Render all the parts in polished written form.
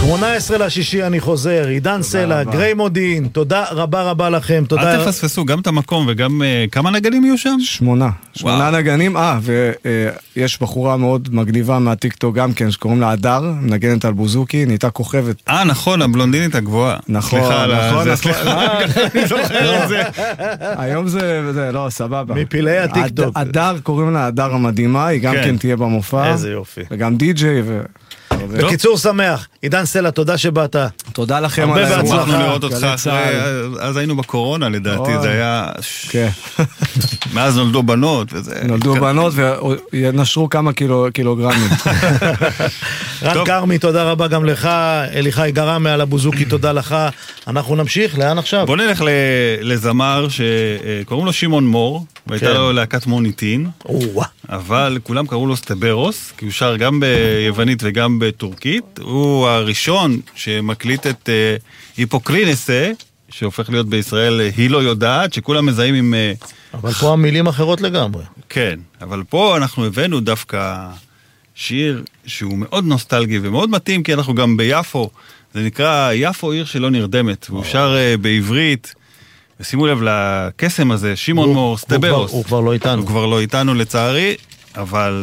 18/6 אני חוזר, עידן סלע, גריי מודיעין, תודה רבה רבה לכם. אל תפספסו גם את המקום וגם כמה נגנים יהיו שם? 8 נגנים, ויש בחורה מאוד מגניבה מהטיקטוק גם כן, שקוראים לה אדר, מנגנת על בוזוקי, נהייתה כוכבת. נכון, הבלונדינית הגבוהה. נכון, סליחה, אני זוכר את זה. היום זה, לא, סבבה. מפילי הטיקטוק. אדר, קוראים לה אדר המדהימה, היא גם כן תהיה במופע. איזה יופי. וגם די-ג'יי בקיצור שמח, עידן סלע, תודה שבאת. תודה לכם על ההצלחה. שמחנו לראות אותך אחרי, אז היינו בקורונה לדעתי, זה היה... מאז נולדו בנות. נולדו בנות ונשרו כמה קילוגרמים. רן קרמי, תודה רבה גם לך, אליחי גרם מעל הבוזוקי, תודה לך. אנחנו נמשיך, לאן עכשיו? בוא נלך לזמר שקוראים לו שמעון מור, והייתה לו להקת מוניטין, אבל כולם קראו לו סטברוס, כי הוא שר גם ביוונית וגם בטורקית. הוא הראשון שמקליט את היפוקרינסה, שהופך להיות בישראל היא לא יודעת, שכולם מזהים עם... אבל פה המילים אחרות לגמרי. כן, אבל פה אנחנו הבאנו דווקא שיר שהוא מאוד נוסטלגי ומאוד מתאים, כי אנחנו גם ביפו, זה נקרא יפו עיר שלא נרדמת, והוא שר בעברית, ושימו לב לקסם הזה, שמעון מור, סטברוס. הוא כבר לא איתנו. הוא כבר לא איתנו לצערי, אבל...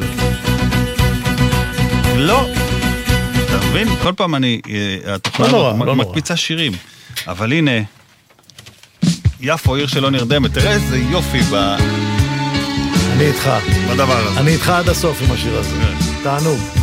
לא. אתה מבין? כל פעם התוכנה מקפיצה שירים. אבל הנה, יפו עיר שלא נרדמת, תראה איזה יופי אני איתך. בדבר הזה. אני איתך עד הסוף עם השיר הזה. תענוג.